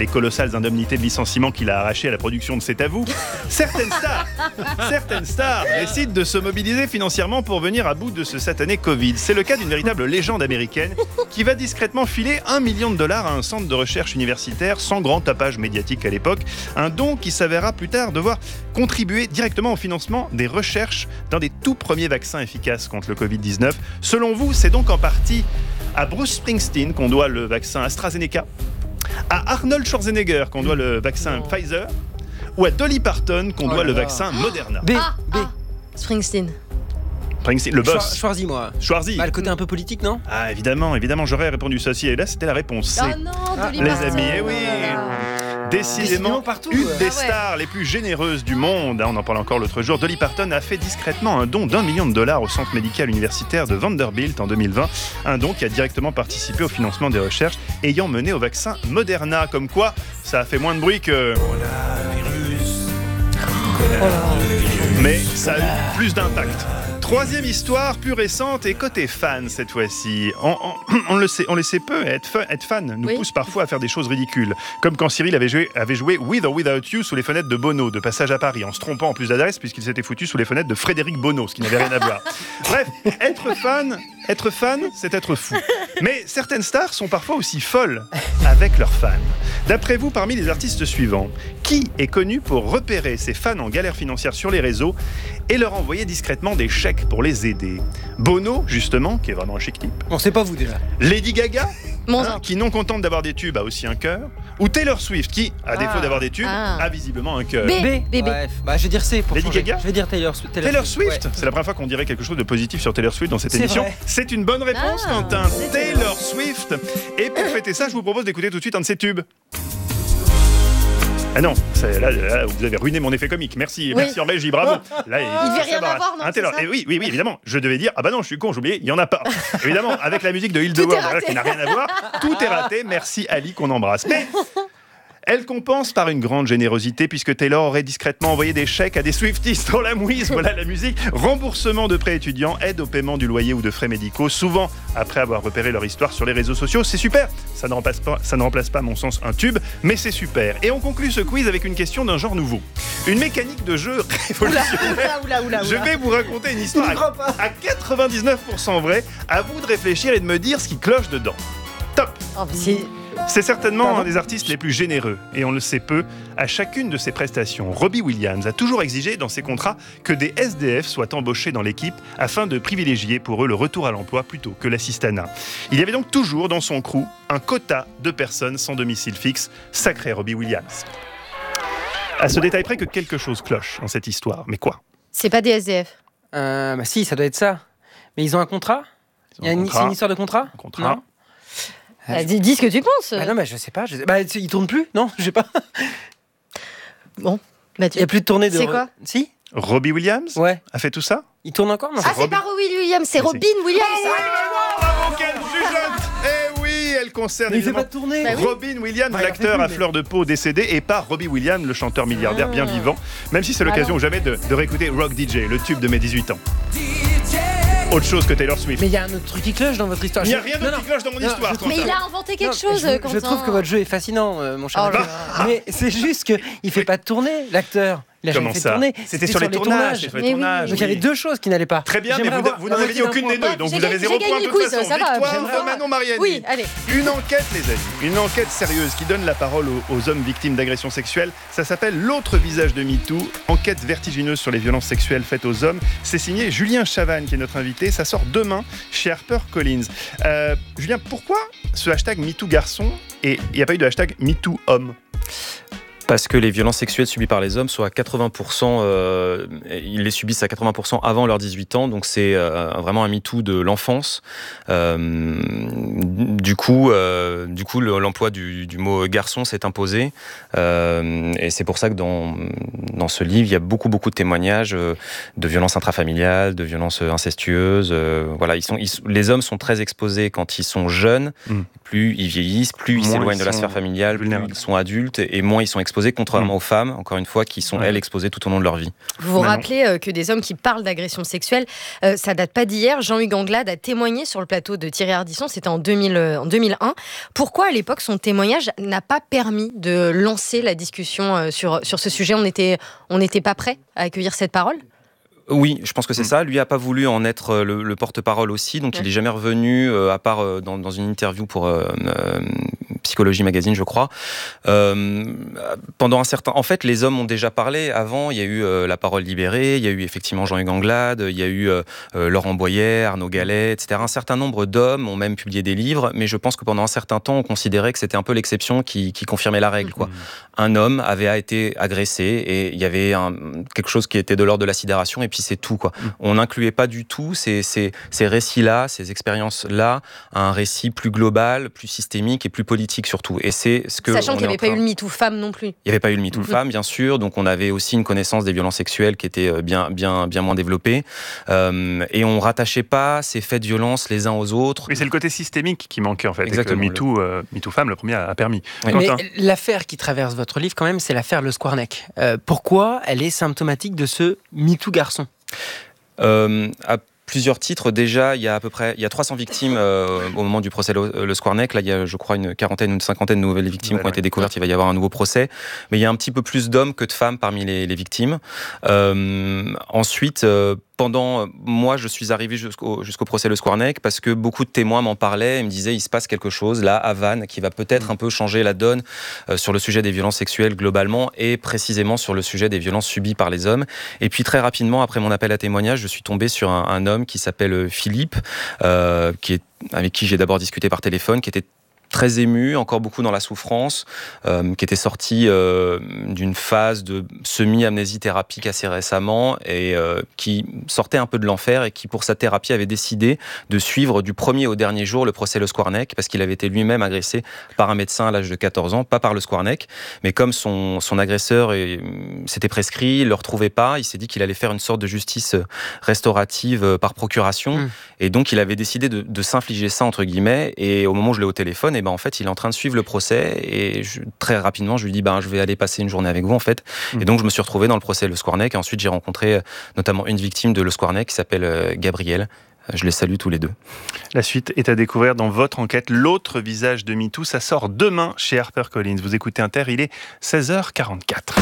les colossales indemnités de licenciement qu'il a arrachées à la production de C'est à vous, certaines stars décident de se mobiliser financièrement pour venir à bout de ce satané Covid. C'est le cas d'une véritable légende américaine qui va discrètement filer $1 million à un centre de recherche universitaire sans grand tapage médiatique à l'époque. Un don qui s'avérera plus tard devoir contribuer directement au financement des recherches d'un des tout premiers vaccins efficaces contre le Covid-19. Selon vous, c'est donc en partie à Bruce Springsteen qu'on doit le vaccin AstraZeneca, à Arnold Schwarzenegger qu'on doit le vaccin Pfizer, ou à Dolly Parton qu'on doit le vaccin Moderna. Springsteen. Le boss. Schwarzy, moi. Schwarzy. Le côté un peu politique, non ? Ah, évidemment, j'aurais répondu ceci. Et là, c'était la réponse C. Oh non, Dolly Les Parton. amis, eh oui. Décidément, partout. une des stars les plus généreuses du monde. On en parle encore l'autre jour. Dolly Parton a fait discrètement un don $1 million au centre médical universitaire de Vanderbilt en 2020. Un don qui a directement participé au financement des recherches ayant mené au vaccin Moderna. Comme quoi, ça a fait moins de bruit que... Mais ça a eu plus d'impact. Troisième histoire, plus récente et côté fan cette fois-ci. On le sait peu, être fan nous pousse parfois à faire des choses ridicules. Comme quand Cyril avait joué With or Without You sous les fenêtres de Bono, de passage à Paris, en se trompant en plus d'adresse puisqu'il s'était foutu sous les fenêtres de Frédéric Bono, ce qui n'avait rien à voir. Bref, être fan, c'est être fou. Mais certaines stars sont parfois aussi folles avec leurs fans. D'après vous, parmi les artistes suivants, qui est connu pour repérer ses fans en galère financière sur les réseaux et leur envoyer discrètement des chèques pour les aider? Bono, justement, qui est vraiment un chic type. On sait pas vous déjà. Lady Gaga, qui non contente d'avoir des tubes a aussi un cœur. Ou Taylor Swift, qui, à défaut d'avoir des tubes, a visiblement un cœur. Bref, je vais dire C pour Lady changer. Gaga. Je vais dire Taylor Swift. Ouais. C'est la première fois qu'on dirait quelque chose de positif sur Taylor Swift dans cette C'est émission. vrai. C'est une bonne réponse, Quentin. Taylor Swift. Et pour fêter ça, je vous propose d'écouter tout de suite un de ses tubes. Ah non, là, vous avez ruiné mon effet comique. Merci en régie, bravo. Là, Il devait rien avoir, non, c'est ça ? Et oui, évidemment. Je devais dire, ah bah non, je suis con, j'ai oublié, il n'y en a pas. Évidemment, avec la musique de Hildeworld, qui n'a rien à voir, tout est raté. Merci Ali, qu'on embrasse. Mais elle compense par une grande générosité puisque Taylor aurait discrètement envoyé des chèques à des Swifties dans la mouise, voilà la musique. Remboursement de prêts étudiants, aide au paiement du loyer ou de frais médicaux, souvent après avoir repéré leur histoire sur les réseaux sociaux. C'est super, ça ne remplace pas à mon sens un tube, mais c'est super. Et on conclut ce quiz avec une question d'un genre nouveau. Une mécanique de jeu révolutionnaire. Oula. Je vais vous raconter une histoire à 99% vraie. À vous de réfléchir et de me dire ce qui cloche dedans. Top. C'est certainement un des artistes les plus généreux, et on le sait peu. À chacune de ses prestations, Robbie Williams a toujours exigé dans ses contrats que des SDF soient embauchés dans l'équipe afin de privilégier pour eux le retour à l'emploi plutôt que l'assistanat. Il y avait donc toujours dans son crew un quota de personnes sans domicile fixe. Sacré Robbie Williams. À ce détail près que quelque chose cloche dans cette histoire. Mais quoi ? C'est pas des SDF. Si, ça doit être ça. Mais ils ont un contrat ? C'est une histoire de contrat ? Un contrat. Dis ce que tu penses. Non, mais je sais pas. Ils tournent plus ? Non, je sais pas. Bon, il y a plus de tournée de. C'est quoi ? Si ? Robbie Williams a fait tout ça ? Il tourne encore ? Non. C'est pas Robbie Williams, c'est Robin Williams. Bravo, quelle jugeote ! Eh oui, elle concerne il fait pas de tournée. Robin Williams, l'acteur à fleur de peau décédé, et pas Robbie Williams, le chanteur milliardaire bien vivant, même si c'est l'occasion jamais de réécouter Rock DJ, le tube de mes 18 ans. Autre chose que Taylor Swift. Mais il y a un autre truc qui cloche dans votre histoire. Il n'y a rien d'autre qui cloche dans mon histoire. Mais il a inventé quelque chose, Quentin. Je trouve que votre jeu est fascinant, mon cher. Mais c'est juste qu'il fait pas de tournée, l'acteur. Il a jamais fait de tournée. C'était sur les tournages. Donc il y avait deux choses qui n'allaient pas. Très bien, mais vous n'en avez dit aucune des deux. Donc vous avez 0 point de toute façon. Victoire de Manon Mariani. Oui, allez. Une enquête, les amis. Une enquête sérieuse qui donne la parole aux hommes victimes d'agressions sexuelles. Ça s'appelle L'autre visage de MeToo. Enquête vertigineuse sur les violences sexuelles faites aux hommes. C'est signé Julien Chavannes qui est notre invité. Ça sort demain chez HarperCollins. Julien, pourquoi ce hashtag MeTooGarçon et il n'y a pas eu de hashtag MeTooHomme ? Parce que les violences sexuelles subies par les hommes sont à 80%, ils les subissent à 80% avant leurs 18 ans, donc c'est vraiment un MeToo de l'enfance. Du coup, l'emploi du mot garçon s'est imposé, et c'est pour ça que dans ce livre, il y a beaucoup de témoignages de violences intrafamiliales, de violences incestueuses. Voilà, les hommes sont très exposés quand ils sont jeunes. Plus ils vieillissent, plus ils s'éloignent de la sphère familiale, plus ils sont adultes, et moins ils sont exposés exposées, contrairement aux femmes, encore une fois, qui sont, elles, exposées tout au long de leur vie. Vous vous rappelez que des hommes qui parlent d'agression sexuelle, ça date pas d'hier. Jean-Hugues Anglade a témoigné sur le plateau de Thierry Ardisson, c'était en 2001. Pourquoi, à l'époque, son témoignage n'a pas permis de lancer la discussion sur ce sujet? On n'était pas prêt à accueillir cette parole? Oui, je pense que c'est ça. Lui n'a pas voulu en être le porte-parole aussi, donc il n'est jamais revenu, à part dans une interview pour Psychologie Magazine, je crois. Pendant un certain... En fait, les hommes ont déjà parlé avant. Il y a eu La Parole Libérée, il y a eu effectivement Jean-Hugues Anglade, il y a eu Laurent Boyer, Arnaud Gallet, etc. Un certain nombre d'hommes ont même publié des livres, mais je pense que pendant un certain temps, on considérait que c'était un peu l'exception qui confirmait la règle, quoi. Un homme avait été agressé et il y avait quelque chose qui était de l'ordre de la sidération, et puis c'est tout, quoi. On n'incluait pas du tout ces récits-là, ces expériences-là, à un récit plus global, plus systémique et plus politique surtout. Et c'est ce que sachant qu'il n'y avait pas eu le MeToo Femme non plus. Il n'y avait pas eu le MeToo Femme, bien sûr, donc on avait aussi une connaissance des violences sexuelles qui était bien moins développée. Et on rattachait pas ces faits de violence les uns aux autres. Oui, c'est le côté systémique qui manquait en fait. Exactement. Et que MeToo Femme, le premier, a permis. Oui. Mais l'affaire qui traverse votre livre, quand même, c'est l'affaire Le Squarneck. Pourquoi elle est symptomatique de ce MeToo garçon? À plusieurs titres. Déjà, il y a 300 victimes au moment du procès Le Squarneck. Là, il y a, je crois, une quarantaine ou une cinquantaine de nouvelles victimes qui ont été découvertes. Il va y avoir un nouveau procès. Mais il y a un petit peu plus d'hommes que de femmes parmi les victimes. Ensuite, moi, je suis arrivé jusqu'au procès Le Squarneck parce que beaucoup de témoins m'en parlaient et me disaient il se passe quelque chose là à Vannes qui va peut-être un peu changer la donne sur le sujet des violences sexuelles globalement et précisément sur le sujet des violences subies par les hommes. Et puis très rapidement, après mon appel à témoignage, je suis tombé sur un homme qui s'appelle Philippe, avec qui j'ai d'abord discuté par téléphone, qui était très ému, encore beaucoup dans la souffrance, qui était sorti d'une phase de semi-amnésie thérapique assez récemment et qui sortait un peu de l'enfer et qui, pour sa thérapie, avait décidé de suivre du premier au dernier jour le procès Le Squarneck parce qu'il avait été lui-même agressé par un médecin à l'âge de 14 ans, pas par Le Squarneck, mais comme son agresseur s'était prescrit, il ne le retrouvait pas, il s'est dit qu'il allait faire une sorte de justice restaurative par procuration et donc il avait décidé de s'infliger ça, entre guillemets, et au moment où je l'ai au téléphone, en fait, il est en train de suivre le procès et très rapidement, je lui dis je vais aller passer une journée avec vous, en fait. Et donc, je me suis retrouvé dans le procès Le Squarneck et ensuite, j'ai rencontré notamment une victime de Le Squarneck qui s'appelle Gabrielle. Je les salue tous les deux. La suite est à découvrir dans votre enquête. L'autre visage de MeToo, ça sort demain chez HarperCollins. Vous écoutez Inter, il est 16h44.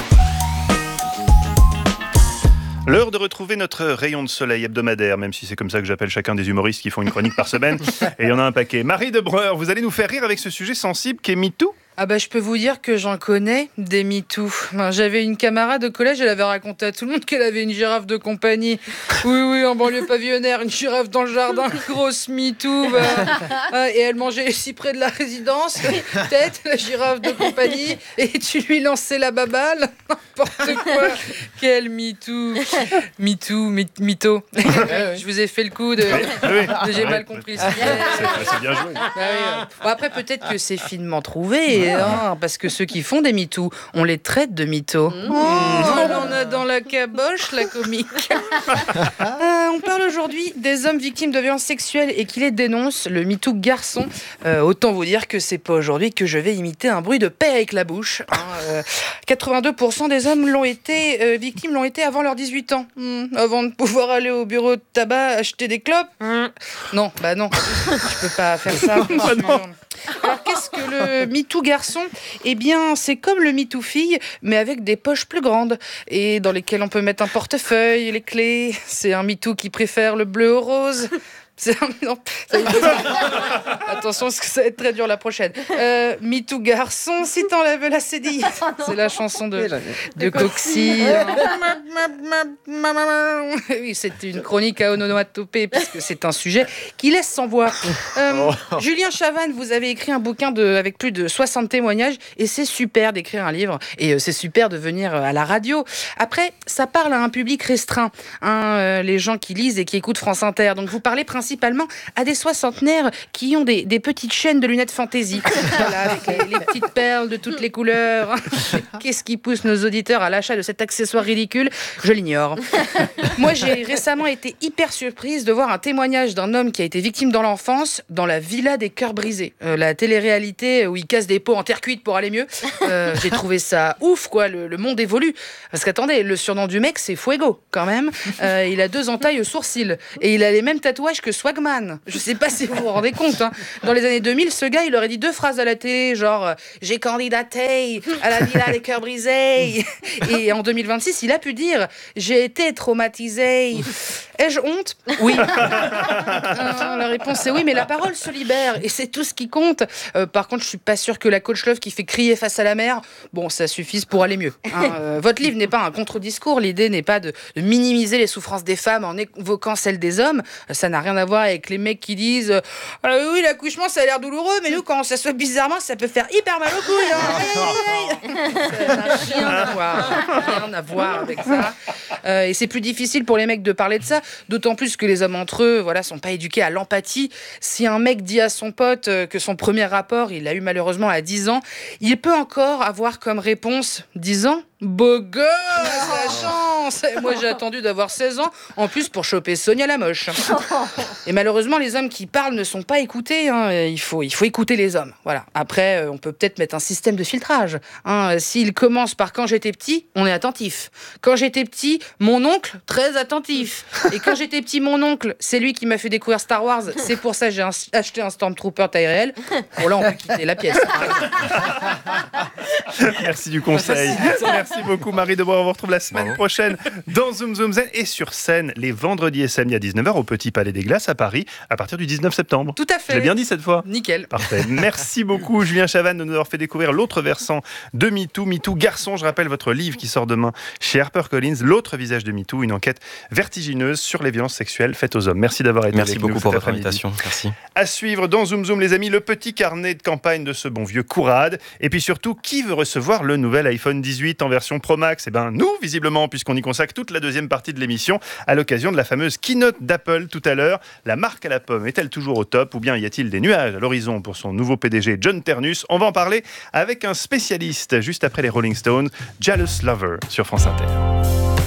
L'heure de retrouver notre rayon de soleil hebdomadaire, même si c'est comme ça que j'appelle chacun des humoristes qui font une chronique par semaine. Et il y en a un paquet. Marie de Breur, vous allez nous faire rire avec ce sujet sensible qu'est MeToo ? Je peux vous dire que j'en connais des MeToo. J'avais une camarade au collège, elle avait raconté à tout le monde qu'elle avait une girafe de compagnie. Oui, en banlieue pavillonnaire, une girafe dans le jardin, grosse MeToo. Et elle mangeait si près de la résidence, peut-être, la girafe de compagnie, et tu lui lançais la baballe. N'importe quoi. Quel MeToo. Mytho. Je vous ai fait le coup de j'ai mal compris. C'est bien joué. Après, peut-être que c'est finement trouvé. Parce que ceux qui font des MeToo, on les traite de mythos. On a dans la caboche la comique. On parle aujourd'hui des hommes victimes de violences sexuelles et qui les dénoncent, le MeToo garçon. Autant vous dire que c'est pas aujourd'hui que je vais imiter un bruit de paix avec la bouche. 82% des hommes victimes l'ont été avant leurs 18 ans. Avant de pouvoir aller au bureau de tabac acheter des clopes. Non, je peux pas faire ça. Alors, qu'est-ce que le MeToo garçon ? Eh bien, c'est comme le MeToo fille, mais avec des poches plus grandes et dans lesquelles on peut mettre un portefeuille, les clés. C'est un MeToo qui préfère le bleu au rose. Attention, parce que ça va être très dur la prochaine. MeToo garçon, si t'enlèves la CDI. C'est la chanson de Coxy. Oui, c'était une chronique à onomatopée, parce que c'est un sujet qui laisse sans voix. Julien Chavannes, vous avez écrit un bouquin avec plus de 60 témoignages, et c'est super d'écrire un livre, et c'est super de venir à la radio. Après, ça parle à un public restreint, les gens qui lisent et qui écoutent France Inter. Donc vous parlez principalement principalement à des soixantenaires qui ont des petites chaînes de lunettes fantaisie. Voilà, avec les petites perles de toutes les couleurs. Qu'est-ce qui pousse nos auditeurs à l'achat de cet accessoire ridicule ? Je l'ignore. Moi, j'ai récemment été hyper surprise de voir un témoignage d'un homme qui a été victime dans l'enfance dans la Villa des Cœurs Brisés, la télé-réalité où il casse des pots en terre cuite pour aller mieux. J'ai trouvé ça ouf, quoi. Le monde évolue. Parce qu'attendez, le surnom du mec, c'est Fuego, quand même. Il a 2 entailles aux sourcils et il a les mêmes tatouages que Swagman. Je sais pas si vous vous rendez compte. Hein. Dans les années 2000, ce gars, il aurait dit 2 phrases à la télé, genre « J'ai candidaté à la Villa des Cœurs Brisés ». Et en 2026, il a pu dire « J'ai été traumatisé ». Ai-je honte ? Oui. La réponse est oui, mais la parole se libère et c'est tout ce qui compte. Par contre, je suis pas sûre que la coach love qui fait crier face à la mer, bon, ça suffise pour aller mieux. Hein. Votre livre n'est pas un contre-discours. L'idée n'est pas de minimiser les souffrances des femmes en évoquant celles des hommes. Ça n'a rien à voir avec les mecs qui disent oui, l'accouchement, ça a l'air douloureux, mais nous, quand ça se fait bizarrement, ça peut faire hyper mal aux couilles. Hein. Ça n'a rien à voir avec ça. Et c'est plus difficile pour les mecs de parler de ça. D'autant plus que les hommes entre eux, sont pas éduqués à l'empathie. Si un mec dit à son pote que son premier rapport, il l'a eu malheureusement à 10 ans, il peut encore avoir comme réponse 10 ans ? Beau gosse, la chance. Moi, j'ai attendu d'avoir 16 ans, en plus pour choper Sonia la moche. Et malheureusement, les hommes qui parlent ne sont pas écoutés. Hein. Il faut écouter les hommes. Voilà. Après, on peut peut-être mettre un système de filtrage. Hein. S'il commence par quand j'étais petit, on est attentif. Quand j'étais petit, mon oncle, très attentif. Et quand j'étais petit, mon oncle, c'est lui qui m'a fait découvrir Star Wars. C'est pour ça que j'ai acheté un Stormtrooper taille réelle. Bon, là, on peut quitter la pièce. Merci du conseil. Merci beaucoup Marie Debois. On vous retrouve la semaine prochaine dans Zoom Zoom Zen et sur scène les vendredis et samedis à 19h au Petit Palais des Glaces à Paris à partir du 19 septembre. Tout à fait. J'ai bien dit cette fois. Nickel. Parfait. Merci beaucoup Julien Chavannes de nous avoir fait découvrir l'autre versant de MeToo. MeToo Garçon, je rappelle votre livre qui sort demain chez HarperCollins, L'autre visage de MeToo, une enquête vertigineuse sur les violences sexuelles faites aux hommes. Merci d'avoir été avec nous. Merci beaucoup pour votre invitation. Merci. À suivre dans Zoom Zoom les amis, le petit carnet de campagne de ce bon vieux Courade. Et puis surtout, qui veut recevoir le nouvel iPhone 18 en version Pro Max ? Eh bien, nous, visiblement, puisqu'on y consacre toute la deuxième partie de l'émission à l'occasion de la fameuse keynote d'Apple tout à l'heure. La marque à la pomme est-elle toujours au top ou bien y a-t-il des nuages à l'horizon pour son nouveau PDG John Ternus ? On va en parler avec un spécialiste juste après les Rolling Stones, Jealous Lover sur France Inter.